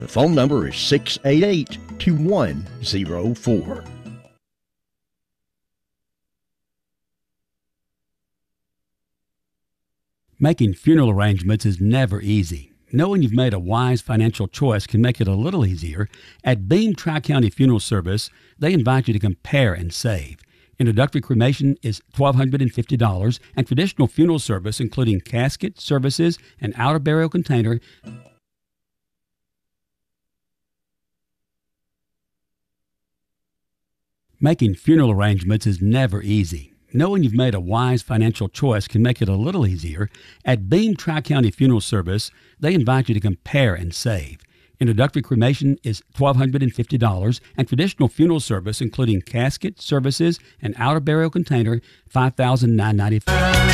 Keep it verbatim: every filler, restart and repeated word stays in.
The phone number is six eight eight, two one zero four. Making funeral arrangements is never easy. Knowing you've made a wise financial choice can make it a little easier. At Beam Tri-County Funeral Service, they invite you to compare and save. Introductory cremation is one thousand two hundred fifty dollars, and traditional funeral service, including casket, services, and outer burial container, making funeral arrangements is never easy. Knowing you've made a wise financial choice can make it a little easier. At Beam Tri-County Funeral Service, they invite you to compare and save. Introductory cremation is one thousand two hundred fifty dollars, and traditional funeral service, including casket, services, and outer burial container, five thousand nine hundred ninety-five dollars.